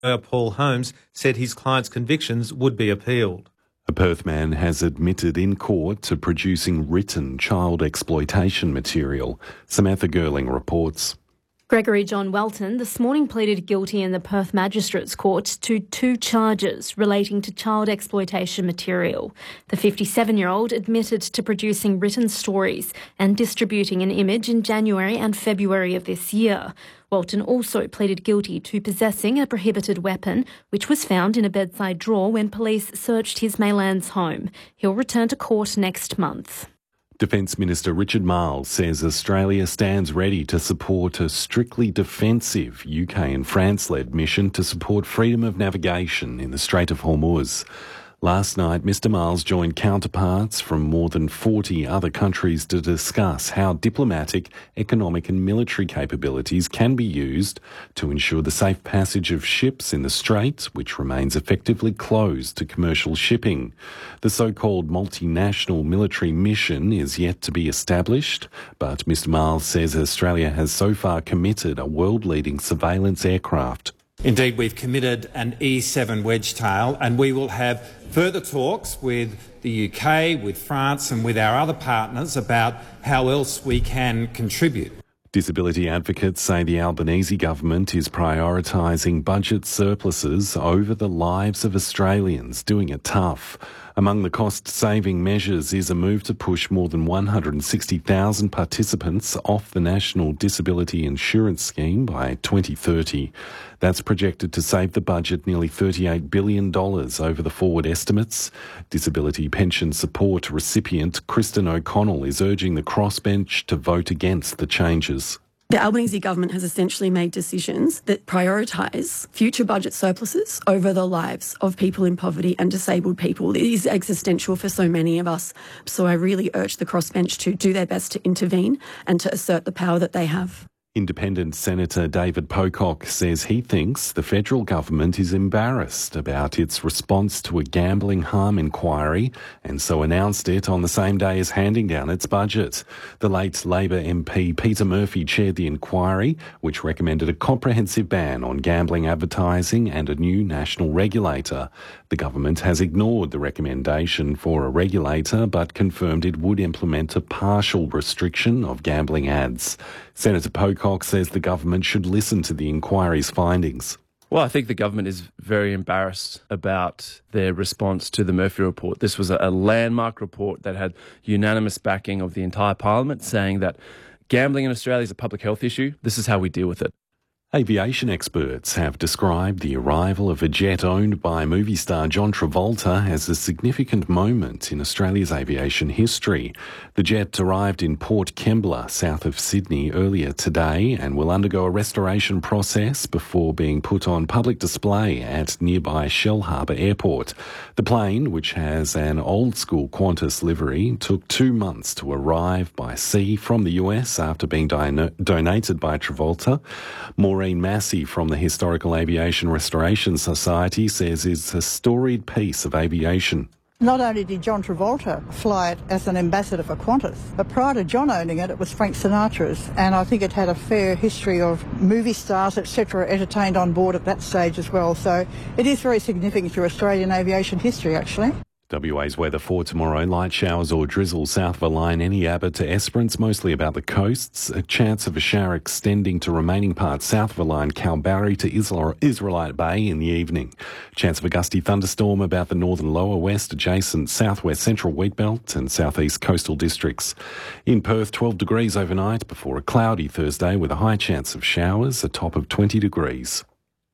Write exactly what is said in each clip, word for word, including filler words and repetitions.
Paul Holmes said his client's convictions would be appealed. A Perth man has admitted in court to producing written child exploitation material. Samantha Gerling reports. Gregory John Welton this morning pleaded guilty in the Perth Magistrates Court to two charges relating to child exploitation material. The fifty-seven-year-old admitted to producing written stories and distributing an image in January and February of this year. Welton also pleaded guilty to possessing a prohibited weapon, which was found in a bedside drawer when police searched his Maylands home. He'll return to court next month. Defence Minister Richard Marles says Australia stands ready to support a strictly defensive U K and France-led mission to support freedom of navigation in the Strait of Hormuz. Last night, Mr Marles joined counterparts from more than forty other countries to discuss how diplomatic, economic and military capabilities can be used to ensure the safe passage of ships in the Strait, which remains effectively closed to commercial shipping. The so-called multinational military mission is yet to be established, but Mr Marles says Australia has so far committed a world-leading surveillance aircraft. Indeed, we've committed an E seven Wedgetail, and we will have further talks with the U K, with France and with our other partners about how else we can contribute. Disability advocates say the Albanese government is prioritising budget surpluses over the lives of Australians, doing it tough. Among the cost-saving measures is a move to push more than one hundred sixty thousand participants off the National Disability Insurance Scheme by twenty thirty. That's projected to save the budget nearly thirty-eight billion dollars over the forward estimates. Disability pension support recipient Kristen O'Connell is urging the crossbench to vote against the changes. The Albanese government has essentially made decisions that prioritise future budget surpluses over the lives of people in poverty and disabled people. It is existential for so many of us. So I really urge the crossbench to do their best to intervene and to assert the power that they have. Independent Senator David Pocock says he thinks the federal government is embarrassed about its response to a gambling harm inquiry and so announced it on the same day as handing down its budget. The late Labor M P Peter Murphy chaired the inquiry, which recommended a comprehensive ban on gambling advertising and a new national regulator. The government has ignored the recommendation for a regulator but confirmed it would implement a partial restriction of gambling ads. Senator Pocock says the government should listen to the inquiry's findings. Well, I think the government is very embarrassed about their response to the Murphy report. This was a, a landmark report that had unanimous backing of the entire parliament, saying that gambling in Australia is a public health issue. This is how we deal with it. Aviation experts have described the arrival of a jet owned by movie star John Travolta as a significant moment in Australia's aviation history. The jet arrived in Port Kembla, south of Sydney, earlier today and will undergo a restoration process before being put on public display at nearby Shellharbour Airport. The plane, which has an old-school Qantas livery, took two months to arrive by sea from the U S after being don- donated by Travolta. More Maureen Massey from the Historical Aviation Restoration Society says it's a storied piece of aviation. Not only did John Travolta fly it as an ambassador for Qantas, but prior to John owning it, it was Frank Sinatra's, and I think it had a fair history of movie stars, et cetera, entertained on board at that stage as well. So it is very significant to Australian aviation history, actually. W A's weather for tomorrow: light showers or drizzle south of a line, any Abbott to Esperance, mostly about the coasts. A chance of a shower extending to remaining parts south of a line, Kalbarri to Israelite Bay in the evening. Chance of a gusty thunderstorm about the northern lower west, adjacent southwest central wheatbelt and southeast coastal districts. In Perth, twelve degrees overnight before a cloudy Thursday with a high chance of showers, a top of twenty degrees.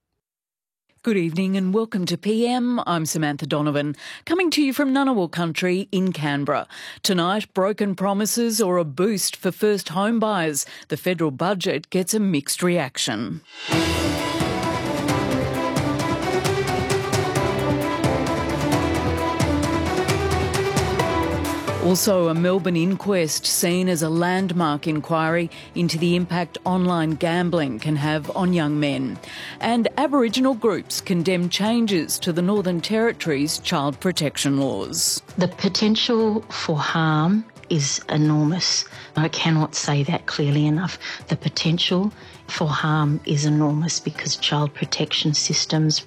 Good evening and welcome to P M. I'm Samantha Donovan, coming to you from Ngunnawal country in Canberra. Tonight, broken promises or a boost for first home buyers. The federal budget gets a mixed reaction. Also, a Melbourne inquest seen as a landmark inquiry into the impact online gambling can have on young men. And Aboriginal groups condemn changes to the Northern Territory's child protection laws. The potential for harm is enormous. I cannot say that clearly enough. The potential for harm is enormous because child protection systems